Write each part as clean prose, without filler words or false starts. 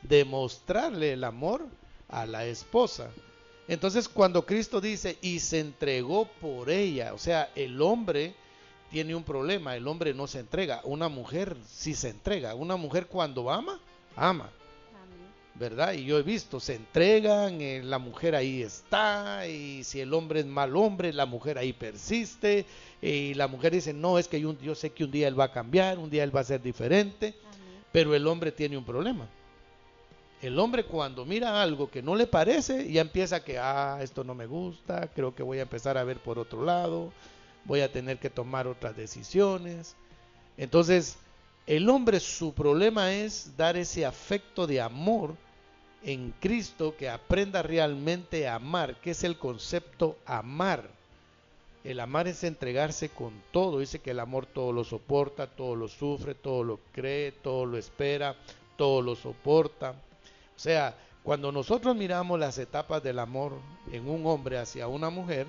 demostrarle el amor a la esposa. Entonces cuando Cristo dice y se entregó por ella, o sea, el hombre tiene un problema, el hombre no se entrega, una mujer sí se entrega, una mujer cuando ama, ama, Amén. ¿verdad? Y yo he visto, se entregan, la mujer ahí está, y si el hombre es mal hombre, la mujer ahí persiste, y la mujer dice, no, es que yo sé que un día él va a cambiar, un día él va a ser diferente, Amén. pero el hombre tiene un problema. El hombre cuando mira algo que no le parece, ya empieza que, esto no me gusta, creo que voy a empezar a ver por otro lado, voy a tener que tomar otras decisiones. Entonces, el hombre, su problema es dar ese afecto de amor en Cristo, que aprenda realmente a amar. ¿Qué es el concepto amar? El amar es entregarse con todo. Dice que el amor todo lo soporta, todo lo sufre, todo lo cree, todo lo espera, todo lo soporta. O sea, cuando nosotros miramos las etapas del amor en un hombre hacia una mujer,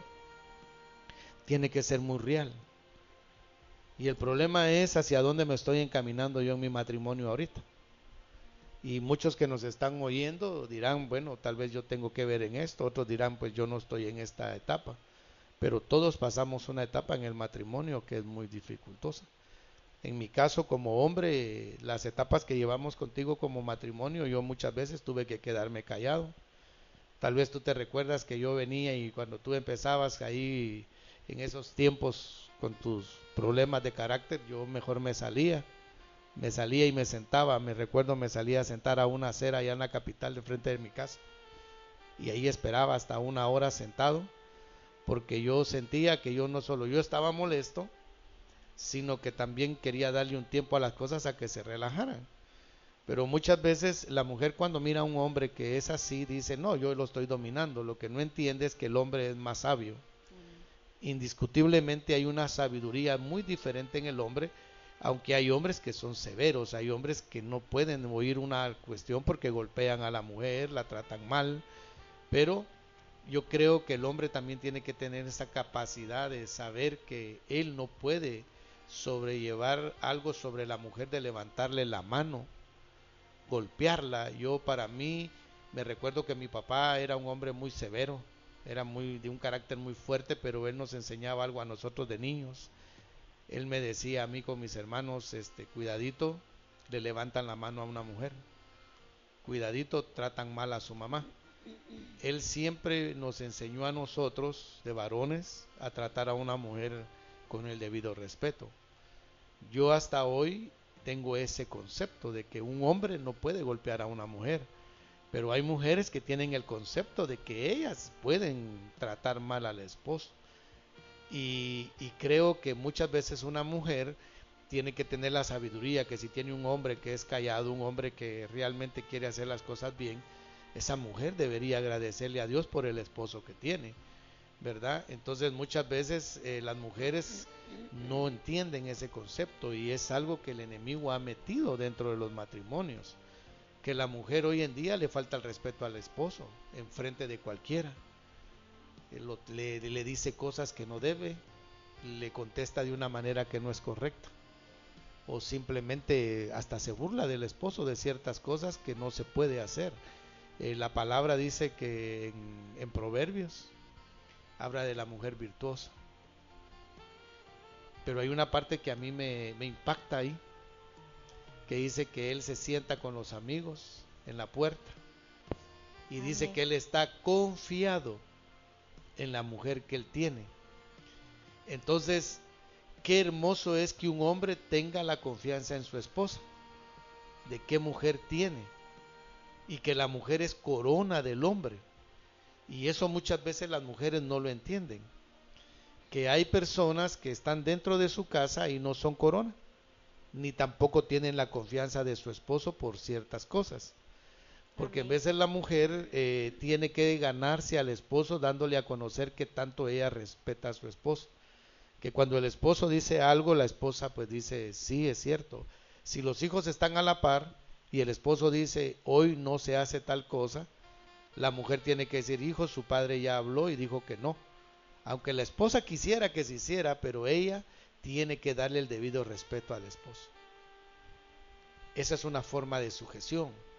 tiene que ser muy real. Y el problema es hacia dónde me estoy encaminando yo en mi matrimonio ahorita. Y muchos que nos están oyendo dirán, bueno, tal vez yo tengo que ver en esto, otros dirán, pues yo no estoy en esta etapa. Pero todos pasamos una etapa en el matrimonio que es muy dificultosa. En mi caso como hombre, las etapas que llevamos contigo como matrimonio, yo muchas veces tuve que quedarme callado. Tal vez tú te recuerdas que yo venía y cuando tú empezabas ahí en esos tiempos con tus problemas de carácter, yo mejor me salía y me sentaba. Me recuerdo, me salía a sentar a una acera allá en la capital de frente de mi casa y ahí esperaba hasta una hora sentado, porque yo sentía que yo no solo yo estaba molesto, sino que también quería darle un tiempo a las cosas a que se relajaran. Pero muchas veces la mujer cuando mira a un hombre que es así dice, no, yo lo estoy dominando. Lo que no entiende es que el hombre es más sabio. Amén. Indiscutiblemente hay una sabiduría muy diferente en el hombre, aunque hay hombres que son severos, hay hombres que no pueden oír una cuestión porque golpean a la mujer, la tratan mal, pero yo creo que el hombre también tiene que tener esa capacidad de saber que él no puede sobrellevar algo sobre la mujer, de levantarle la mano, golpearla. Yo, para mí, me recuerdo que mi papá era un hombre muy severo, era muy de un carácter muy fuerte, pero él nos enseñaba algo a nosotros de niños. Él me decía a mí con mis hermanos, cuidadito, le levantan la mano a una mujer, cuidadito, tratan mal a su mamá. Él siempre nos enseñó a nosotros, de varones, a tratar a una mujer con el debido respeto. Yo hasta hoy tengo ese concepto de que un hombre no puede golpear a una mujer, pero hay mujeres que tienen el concepto de que ellas pueden tratar mal al esposo. Y creo que muchas veces una mujer tiene que tener la sabiduría que si tiene un hombre que es callado, un hombre que realmente quiere hacer las cosas bien, esa mujer debería agradecerle a Dios por el esposo que tiene, ¿verdad? Entonces muchas veces las mujeres no entienden ese concepto y es algo que el enemigo ha metido dentro de los matrimonios, que la mujer hoy en día le falta el respeto al esposo en frente de cualquiera. Le dice cosas que no debe, le contesta de una manera que no es correcta, o simplemente hasta se burla del esposo de ciertas cosas que no se puede hacer. La palabra dice que en Proverbios habla de la mujer virtuosa, pero hay una parte que a mí me impacta ahí, que dice que él se sienta con los amigos en la puerta y dice Amén. que él está confiado en la mujer que él tiene. Entonces, qué hermoso es que un hombre tenga la confianza en su esposa, de qué mujer tiene, y que la mujer es corona del hombre. Y eso muchas veces las mujeres no lo entienden, que hay personas que están dentro de su casa y no son corona, ni tampoco tienen la confianza de su esposo por ciertas cosas. Porque en Amén. veces la mujer tiene que ganarse al esposo dándole a conocer que tanto ella respeta a su esposo. Que cuando el esposo dice algo, la esposa pues dice, sí, es cierto. Si los hijos están a la par y el esposo dice, hoy no se hace tal cosa, la mujer tiene que decir, hijo, su padre ya habló y dijo que no. Aunque la esposa quisiera que se hiciera, pero ella tiene que darle el debido respeto al esposo. Esa es una forma de sujeción.